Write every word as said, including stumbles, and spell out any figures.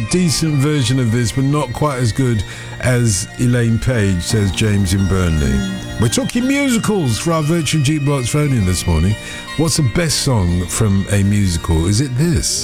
decent version of this, but not quite as good as Elaine Page, says James in Burnley. We're talking musicals for our virtual jukebox phone-in this morning. What's the best song from a musical? Is it this?